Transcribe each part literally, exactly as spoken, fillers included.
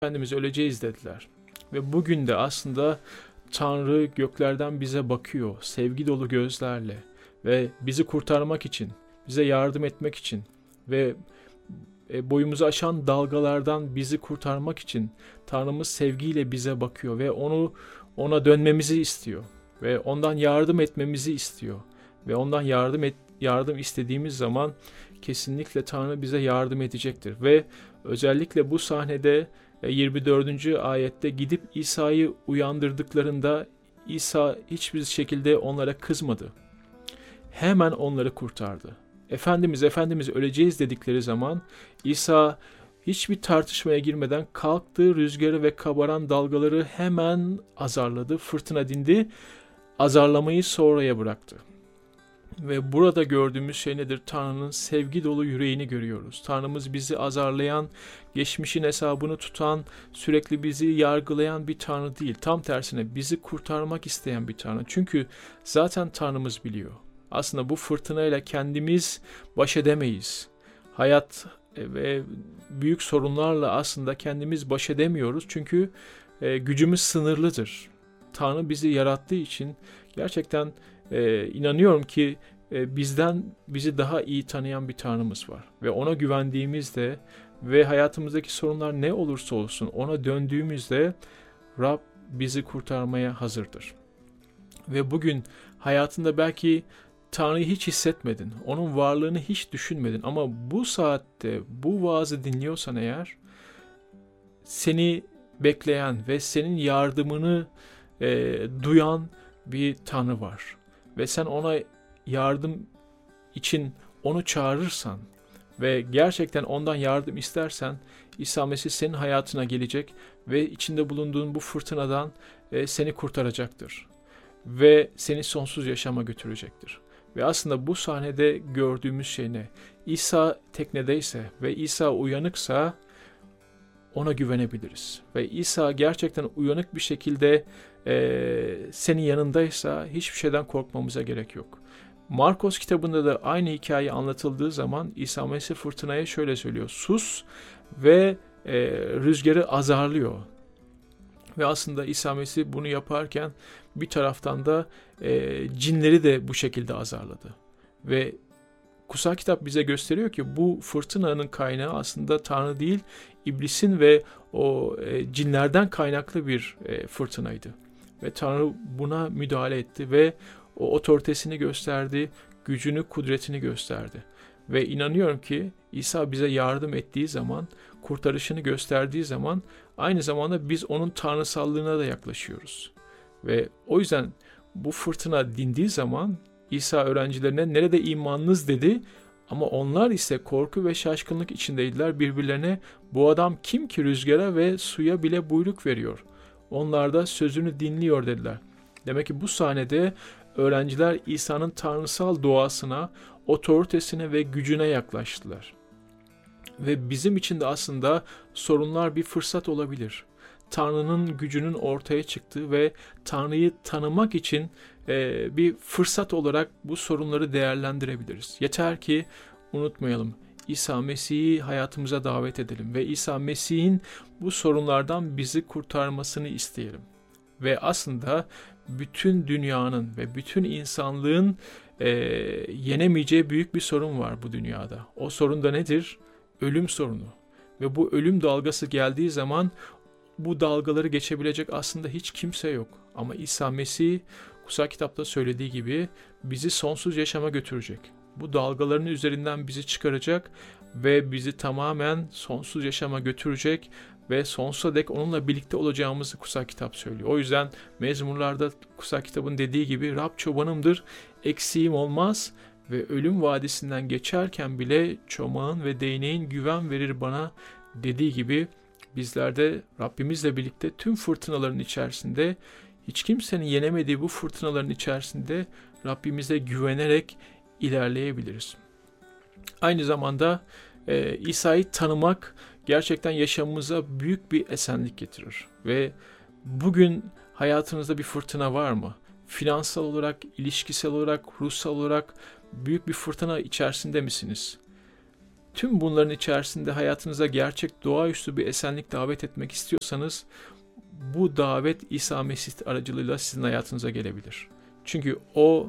Efendimiz öleceğiz dediler. Ve bugün de aslında Tanrı göklerden bize bakıyor, sevgi dolu gözlerle ve bizi kurtarmak için, bize yardım etmek için ve boyumuzu aşan dalgalardan bizi kurtarmak için Tanrımız sevgiyle bize bakıyor ve onu ona dönmemizi istiyor ve ondan yardım etmemizi istiyor ve ondan yardım et, yardım istediğimiz zaman kesinlikle Tanrı bize yardım edecektir ve özellikle bu sahnede yirmi dördüncü ayette gidip İsa'yı uyandırdıklarında İsa hiçbir şekilde onlara kızmadı. Hemen onları kurtardı. Efendimiz, Efendimiz öleceğiz dedikleri zaman İsa hiçbir tartışmaya girmeden kalktı, rüzgarı ve kabaran dalgaları hemen azarladı. Fırtına dindi, azarlamayı sonraya bıraktı. Ve burada gördüğümüz şey nedir? Tanrı'nın sevgi dolu yüreğini görüyoruz. Tanrımız bizi azarlayan, geçmişin hesabını tutan, sürekli bizi yargılayan bir Tanrı değil. Tam tersine bizi kurtarmak isteyen bir Tanrı. Çünkü zaten Tanrımız biliyor. Aslında bu fırtınayla kendimiz baş edemeyiz. Hayat ve büyük sorunlarla aslında kendimiz baş edemiyoruz. Çünkü e, gücümüz sınırlıdır. Tanrı bizi yarattığı için gerçekten e, inanıyorum ki e, bizden bizi daha iyi tanıyan bir Tanrımız var. Ve ona güvendiğimizde ve hayatımızdaki sorunlar ne olursa olsun ona döndüğümüzde Rab bizi kurtarmaya hazırdır. Ve bugün hayatında belki Tanrı'yı hiç hissetmedin, onun varlığını hiç düşünmedin ama bu saatte bu vaazı dinliyorsan eğer seni bekleyen ve senin yardımını e, duyan bir Tanrı var. Ve sen ona yardım için onu çağırırsan ve gerçekten ondan yardım istersen İsa Mesih senin hayatına gelecek ve içinde bulunduğun bu fırtınadan e, seni kurtaracaktır. Ve seni sonsuz yaşama götürecektir. Ve aslında bu sahnede gördüğümüz şey ne? İsa teknedeyse ve İsa uyanıksa ona güvenebiliriz. Ve İsa gerçekten uyanık bir şekilde e, senin yanındaysa hiçbir şeyden korkmamıza gerek yok. Markos kitabında da aynı hikaye anlatıldığı zaman İsa Mesih fırtınaya şöyle söylüyor. Sus ve e, rüzgarı azarlıyor. Ve aslında İsa Mesih bunu yaparken bir taraftan da e, cinleri de bu şekilde azarladı. Ve kutsal kitap bize gösteriyor ki bu fırtınanın kaynağı aslında Tanrı değil, iblisin ve o e, cinlerden kaynaklı bir e, fırtınaydı. Ve Tanrı buna müdahale etti ve o otoritesini gösterdi, gücünü, kudretini gösterdi. Ve inanıyorum ki İsa bize yardım ettiği zaman, kurtarışını gösterdiği zaman aynı zamanda biz onun tanrısallığına da yaklaşıyoruz. Ve o yüzden bu fırtına dindiği zaman İsa öğrencilerine nerede imanınız dedi ama onlar ise korku ve şaşkınlık içindeydiler birbirlerine. Bu adam kim ki rüzgara ve suya bile buyruk veriyor? Onlar da sözünü dinliyor dediler. Demek ki bu sahnede öğrenciler İsa'nın tanrısal doğasına, otoritesine ve gücüne yaklaştılar. Ve bizim için de aslında sorunlar bir fırsat olabilir. Tanrı'nın gücünün ortaya çıktığı ve Tanrı'yı tanımak için e, bir fırsat olarak bu sorunları değerlendirebiliriz. Yeter ki unutmayalım, İsa Mesih'i hayatımıza davet edelim ve İsa Mesih'in bu sorunlardan bizi kurtarmasını isteyelim. Ve aslında bütün dünyanın ve bütün insanlığın e, yenemeyeceği büyük bir sorun var bu dünyada. O sorun da nedir? Ölüm sorunu. Ve bu ölüm dalgası geldiği zaman bu dalgaları geçebilecek aslında hiç kimse yok. Ama İsa Mesih kutsal kitapta söylediği gibi bizi sonsuz yaşama götürecek. Bu dalgaların üzerinden bizi çıkaracak ve bizi tamamen sonsuz yaşama götürecek ve sonsuza dek onunla birlikte olacağımızı kutsal kitap söylüyor. O yüzden Mezmurlarda kutsal kitabın dediği gibi Rab çobanımdır, eksiğim olmaz ve ölüm vadisinden geçerken bile çomağın ve değneğin güven verir bana dediği gibi bizler de Rabbimizle birlikte tüm fırtınaların içerisinde, hiç kimsenin yenemediği bu fırtınaların içerisinde Rabbimize güvenerek ilerleyebiliriz. Aynı zamanda e, İsa'yı tanımak gerçekten yaşamımıza büyük bir esenlik getirir. Ve bugün hayatınızda bir fırtına var mı? Finansal olarak, ilişkisel olarak, ruhsal olarak büyük bir fırtına içerisinde misiniz? tüm bunların içerisinde hayatınıza gerçek doğaüstü bir esenlik davet etmek istiyorsanız, bu davet İsa Mesih aracılığıyla sizin hayatınıza gelebilir. Çünkü o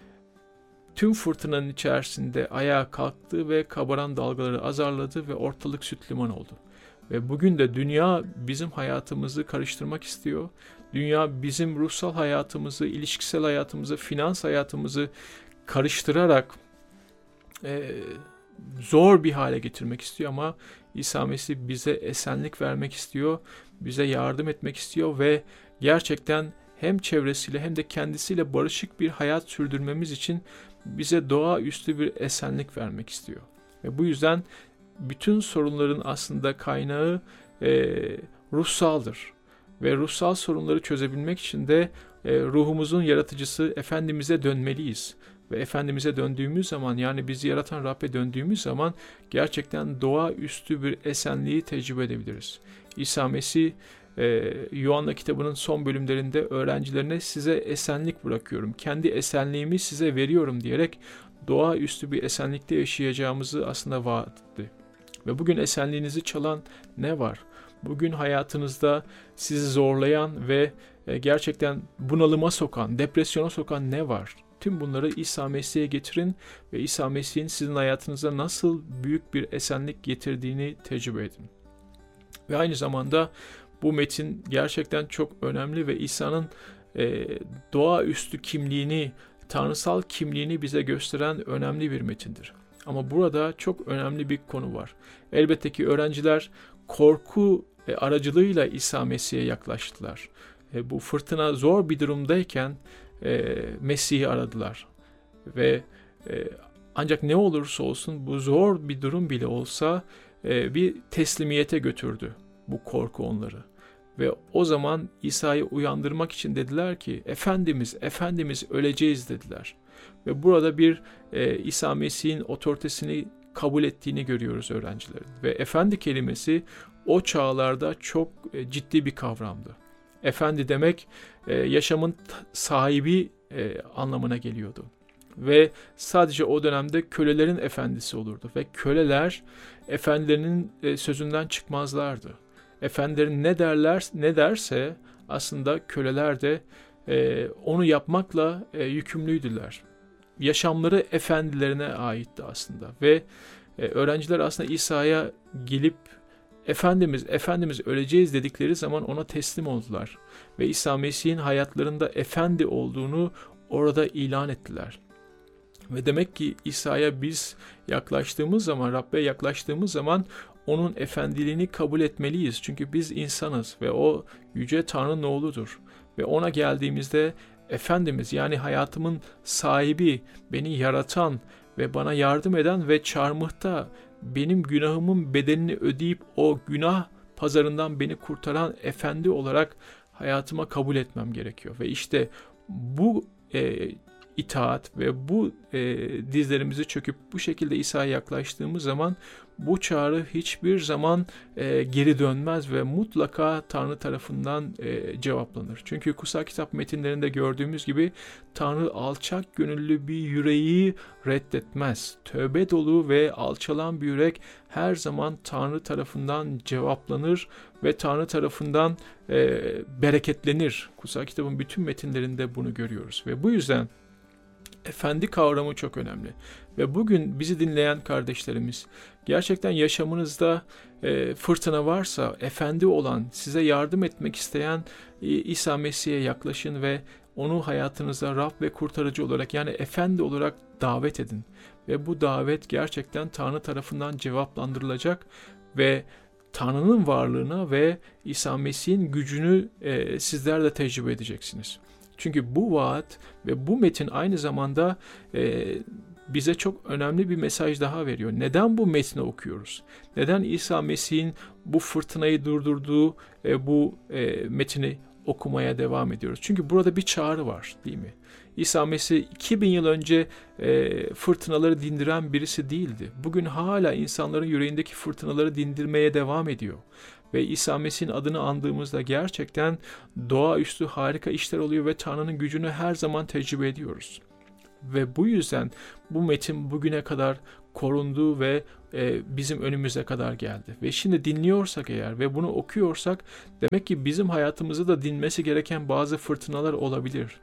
tüm fırtınanın içerisinde ayağa kalktı ve kabaran dalgaları azarladı ve ortalık süt liman oldu. Ve bugün de dünya bizim hayatımızı karıştırmak istiyor. Dünya bizim ruhsal hayatımızı, ilişkisel hayatımızı, finans hayatımızı karıştırarak e, zor bir hale getirmek istiyor ama İsa Mesih bize esenlik vermek istiyor, bize yardım etmek istiyor ve gerçekten hem çevresiyle hem de kendisiyle barışık bir hayat sürdürmemiz için bize doğaüstü bir esenlik vermek istiyor. Ve bu yüzden bütün sorunların aslında kaynağı e, ruhsaldır. Ve ruhsal sorunları çözebilmek için de e, ruhumuzun yaratıcısı Efendimiz'e dönmeliyiz. Ve Efendimiz'e döndüğümüz zaman, yani bizi yaratan Rab'be döndüğümüz zaman gerçekten doğaüstü bir esenliği tecrübe edebiliriz. İsa Mesih e, Yuhanna kitabının son bölümlerinde öğrencilerine size esenlik bırakıyorum, kendi esenliğimi size veriyorum diyerek doğaüstü bir esenlikte yaşayacağımızı aslında vaat etti. Ve bugün esenliğinizi çalan ne var? Bugün hayatınızda sizi zorlayan ve gerçekten bunalıma sokan, depresyona sokan ne var? Tüm bunları İsa Mesih'e getirin ve İsa Mesih'in sizin hayatınıza nasıl büyük bir esenlik getirdiğini tecrübe edin. Ve aynı zamanda bu metin gerçekten çok önemli ve İsa'nın e, doğaüstü kimliğini, tanrısal kimliğini bize gösteren önemli bir metindir. Ama burada çok önemli bir konu var. Elbette ki öğrenciler korku aracılığıyla İsa Mesih'e yaklaştılar. E, bu fırtına zor bir durumdayken e, Mesih'i aradılar. Ve e, ancak ne olursa olsun bu zor bir durum bile olsa e, bir teslimiyete götürdü bu korku onları. Ve o zaman İsa'yı uyandırmak için dediler ki, Efendimiz, Efendimiz öleceğiz dediler. Ve burada bir e, İsa Mesih'in otoritesini kabul ettiğini görüyoruz öğrencilerin. Ve efendi kelimesi o çağlarda çok e, ciddi bir kavramdı. Efendi demek e, yaşamın sahibi e, anlamına geliyordu. Ve sadece o dönemde kölelerin efendisi olurdu. Ve köleler efendilerinin e, sözünden çıkmazlardı. Efendilerin ne derler ne derse aslında köleler de e, onu yapmakla e, yükümlüydüler. Yaşamları efendilerine aitti aslında ve e, öğrenciler aslında İsa'ya gelip Efendimiz, Efendimiz öleceğiz dedikleri zaman ona teslim oldular ve İsa Mesih'in hayatlarında efendi olduğunu orada ilan ettiler. Ve demek ki İsa'ya biz yaklaştığımız zaman, Rab'be yaklaştığımız zaman onun efendiliğini kabul etmeliyiz. Çünkü biz insanız ve o yüce Tanrı'nın oğludur. Ve ona geldiğimizde Efendimiz, yani hayatımın sahibi, beni yaratan ve bana yardım eden ve çarmıhta benim günahımın bedelini ödeyip o günah pazarından beni kurtaran efendi olarak hayatıma kabul etmem gerekiyor. Ve işte bu e, itaat ve bu e, dizlerimizi çöküp bu şekilde İsa'ya yaklaştığımız zaman bu çağrı hiçbir zaman e, geri dönmez ve mutlaka Tanrı tarafından e, cevaplanır. Çünkü kutsal kitap metinlerinde gördüğümüz gibi Tanrı alçak gönüllü bir yüreği reddetmez. Tövbe dolu ve alçalan bir yürek her zaman Tanrı tarafından cevaplanır ve Tanrı tarafından e, bereketlenir. Kutsal kitabın bütün metinlerinde bunu görüyoruz ve bu yüzden efendi kavramı çok önemli. Ve bugün bizi dinleyen kardeşlerimiz, gerçekten yaşamınızda e, fırtına varsa, efendi olan, size yardım etmek isteyen e, İsa Mesih'e yaklaşın ve onu hayatınıza Rab ve kurtarıcı olarak, yani efendi olarak davet edin. Ve bu davet gerçekten Tanrı tarafından cevaplandırılacak ve Tanrı'nın varlığına ve İsa Mesih'in gücünü e, sizler de tecrübe edeceksiniz. Çünkü bu vaat ve bu metin aynı zamanda e, bize çok önemli bir mesaj daha veriyor. Neden bu metni okuyoruz? Neden İsa Mesih'in bu fırtınayı durdurduğu e, bu e, metini okumaya devam ediyoruz? Çünkü burada bir çağrı var, değil mi? İsa Mesih iki bin yıl önce e, fırtınaları dindiren birisi değildi. Bugün hala insanların yüreğindeki fırtınaları dindirmeye devam ediyor. Ve İsa Mesih'in adını andığımızda gerçekten doğaüstü harika işler oluyor ve Tanrı'nın gücünü her zaman tecrübe ediyoruz. Ve bu yüzden bu metin bugüne kadar korundu ve e, bizim önümüze kadar geldi. Ve şimdi dinliyorsak eğer ve bunu okuyorsak, demek ki bizim hayatımızda da dinmesi gereken bazı fırtınalar olabilir.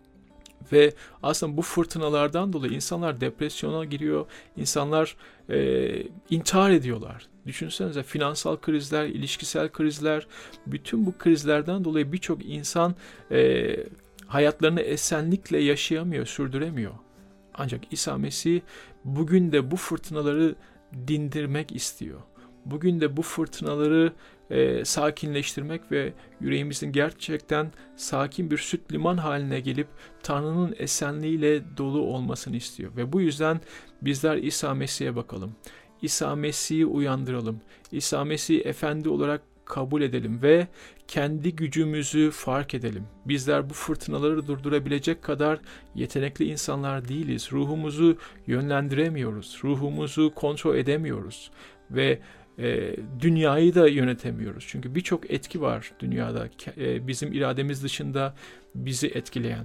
Ve aslında bu fırtınalardan dolayı insanlar depresyona giriyor, insanlar e, intihar ediyorlar. Düşünsenize, finansal krizler, ilişkisel krizler, bütün bu krizlerden dolayı birçok insan e, hayatlarını esenlikle yaşayamıyor, sürdüremiyor. Ancak İsa Mesih bugün de bu fırtınaları dindirmek istiyor. Bugün de bu fırtınaları e, sakinleştirmek ve yüreğimizin gerçekten sakin bir süt liman haline gelip Tanrı'nın esenliğiyle dolu olmasını istiyor. Ve bu yüzden bizler İsa Mesih'e bakalım. İsa Mesih'i uyandıralım. İsa Mesih'i Efendi olarak kabul edelim ve kendi gücümüzü fark edelim. Bizler bu fırtınaları durdurabilecek kadar yetenekli insanlar değiliz. Ruhumuzu yönlendiremiyoruz. Ruhumuzu kontrol edemiyoruz. Ve e, dünyayı da yönetemiyoruz. Çünkü birçok etki var dünyada. E, bizim irademiz dışında bizi etkileyen.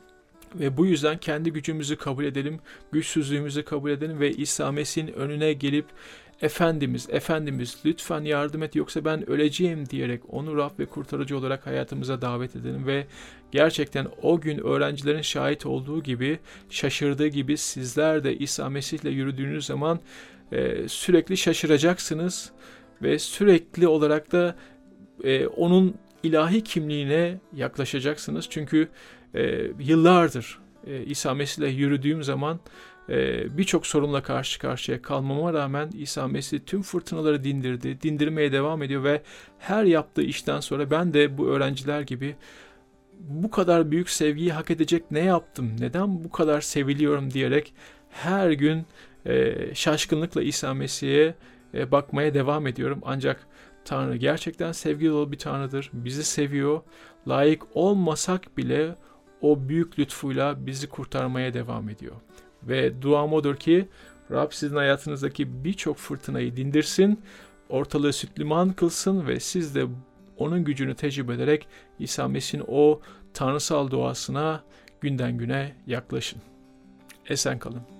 Ve bu yüzden kendi gücümüzü kabul edelim, güçsüzlüğümüzü kabul edelim ve İsa Mesih'in önüne gelip Efendimiz, Efendimiz lütfen yardım et yoksa ben öleceğim diyerek onu Rab ve kurtarıcı olarak hayatımıza davet edelim ve gerçekten o gün öğrencilerin şahit olduğu gibi, şaşırdığı gibi sizler de İsa Mesih'le yürüdüğünüz zaman e, sürekli şaşıracaksınız ve sürekli olarak da e, onun ilahi kimliğine yaklaşacaksınız. Çünkü e, yıllardır e, İsa Mesih'le yürüdüğüm zaman Ee, birçok sorunla karşı karşıya kalmama rağmen İsa Mesih tüm fırtınaları dindirdi, dindirmeye devam ediyor ve her yaptığı işten sonra ben de bu öğrenciler gibi bu kadar büyük sevgiyi hak edecek ne yaptım, neden bu kadar seviliyorum diyerek her gün e, şaşkınlıkla İsa Mesih'e e, bakmaya devam ediyorum. Ancak Tanrı gerçekten sevgi dolu bir Tanrı'dır, bizi seviyor, layık olmasak bile o büyük lütfuyla bizi kurtarmaya devam ediyor. Ve duam odur ki Rab sizin hayatınızdaki birçok fırtınayı dindirsin, ortalığı süt liman kılsın ve siz de onun gücünü tecrübe ederek İsa Mesih'in o tanrısal doğasına günden güne yaklaşın. Esen kalın.